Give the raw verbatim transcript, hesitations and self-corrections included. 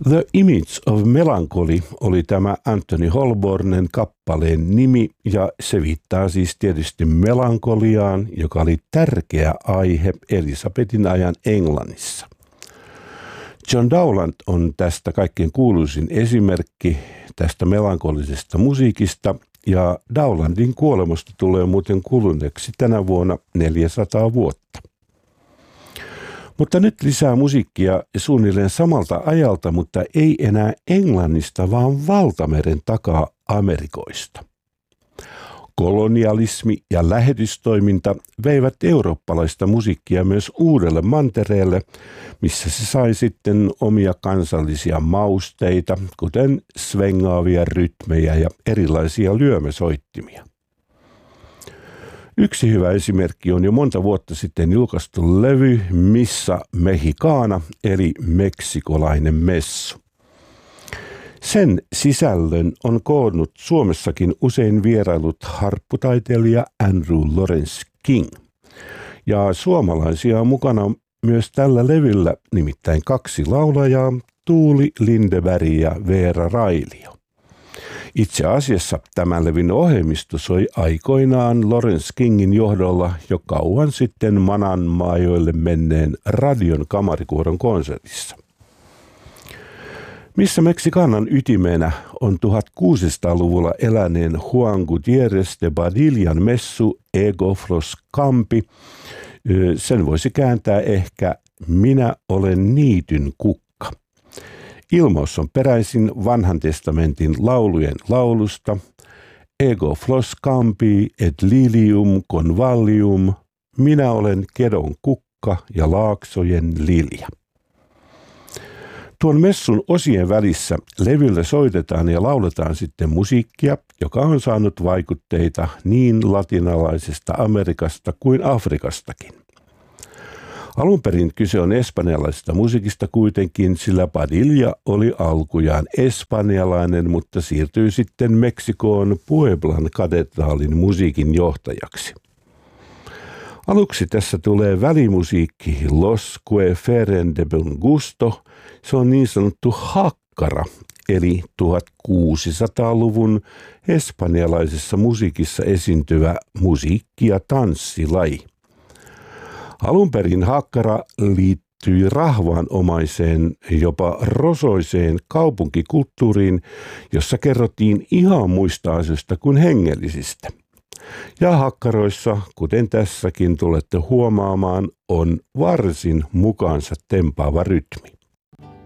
The Image of Melancholy oli tämä Anthony Holbornen kappaleen nimi, ja se viittaa siis tietysti melankoliaan, joka oli tärkeä aihe Elisabetin ajan Englannissa. John Dowland on tästä kaikkein kuuluisin esimerkki tästä melankolisesta musiikista, ja Dowlandin kuolemasta tulee muuten kuluneeksi tänä vuonna neljäsataa vuotta. Mutta nyt lisää musiikkia suunnilleen samalta ajalta, mutta ei enää Englannista, vaan valtameren takaa Amerikoista. Kolonialismi ja lähetystoiminta veivät eurooppalaista musiikkia myös uudelle mantereelle, missä se sai sitten omia kansallisia mausteita, kuten svengaavia rytmejä ja erilaisia lyömäsoittimia. Yksi hyvä esimerkki on jo monta vuotta sitten julkaistu levy Missa Mexicana, eli meksikolainen messu. Sen sisällön on koonnut Suomessakin usein vierailut harpputaiteilija Andrew Lawrence King. Ja suomalaisia on mukana myös tällä levyllä, nimittäin kaksi laulajaa, Tuuli Lindeberg ja Veera Railio. Itse asiassa tämän levyn ohjelmisto soi aikoinaan Lawrence Kingin johdolla jo kauan sitten Manan maajoille menneen Radion kamarikuoron konsertissa. Missä Mexicanan ytimenä on tuhatkuusisataaluvulla eläneen Juan Gutiérrez de Badillan messu Ego Flos Campi. Sen voisi kääntää ehkä Minä olen niityn kukka. Ilmaus on peräisin Vanhan testamentin laulujen laulusta Ego Flos Campi et lilium convallium, minä olen kedon kukka ja laaksojen lilja. Tuon messun osien välissä levyllä soitetaan ja lauletaan sitten musiikkia, joka on saanut vaikutteita niin latinalaisesta Amerikasta kuin Afrikastakin. Alun perin kyse on espanjalaisesta musiikista kuitenkin, sillä Padilla oli alkujaan espanjalainen, mutta siirtyi sitten Meksikoon Pueblan katedraalin musiikin johtajaksi. Aluksi tässä tulee välimusiikki Los que feren de buen gusto. Se on niin sanottu hakkara, eli tuhatkuusisataaluvun espanjalaisessa musiikissa esiintyvä musiikki- ja tanssilaji. Alun perin hakkara liittyi rahvaanomaiseen, jopa rosoiseen kaupunkikulttuuriin, jossa kerrottiin ihan muista asioista kuin hengellisistä. Ja hakkaroissa, kuten tässäkin tulette huomaamaan, on varsin mukaansa tempaava rytmi.